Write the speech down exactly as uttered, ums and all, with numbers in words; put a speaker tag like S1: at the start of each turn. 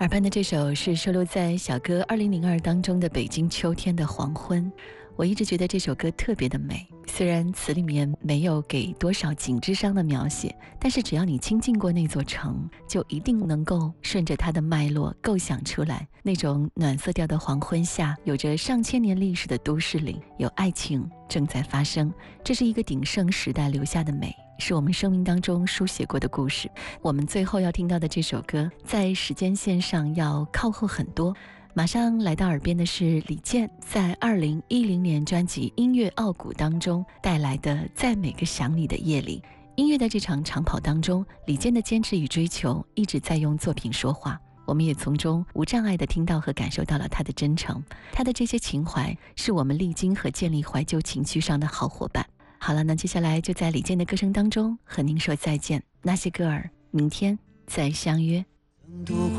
S1: 耳畔的这首是收录在小歌二零零二当中的《北京秋天的黄昏》。我一直觉得这首歌特别的美，虽然词里面没有给多少景致上的描写，但是只要你亲近过那座城，就一定能够顺着它的脉络构想出来，那种暖色调的黄昏下，有着上千年历史的都市里，有爱情正在发生。这是一个鼎盛时代留下的美，是我们生命当中书写过的故事。我们最后要听到的这首歌，在时间线上要靠后很多。马上来到耳边的是李健在二零一零年专辑《音乐傲骨》当中带来的《在每个想你的夜里》。音乐的这场长跑当中，李健的坚持与追求一直在用作品说话，我们也从中无障碍地听到和感受到了他的真诚。他的这些情怀是我们历经和建立怀旧情绪上的好伙伴。好了，那接下来就在李健的歌声当中和您说再见。那些歌儿，明天再相约。